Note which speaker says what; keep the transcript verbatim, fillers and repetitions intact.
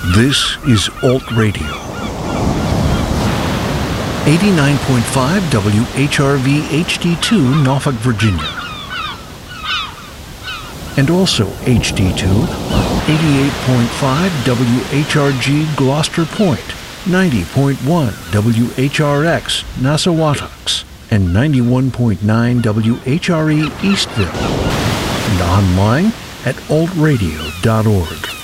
Speaker 1: This is Alt Radio. eighty-nine point five W H R V H D two, Norfolk, Virginia. And also H D two on eighty-eight point five W H R G Gloucester Point, ninety point one W H R X Nassawatucks, and ninety-one point nine W H R E Eastville. And online at alt radio dot org.